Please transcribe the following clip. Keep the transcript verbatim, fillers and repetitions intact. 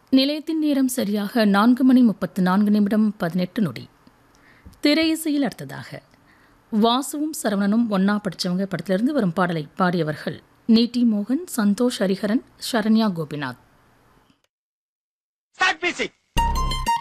நிலையத்தின் நேரம் சரியாக நான்கு மணி முப்பத்து நான்கு நிமிடம் பதினெட்டு நொடி. திரையிசையில் அடுத்ததாக வாசுவும் சரவணனும் ஒன்னா படித்தவங்க படத்திலிருந்து வரும் பாடலை பாடியவர்கள் நீட்டி மோகன், சந்தோஷ் ஹரிஹரன், சரண்யா கோபிநாத். Start music.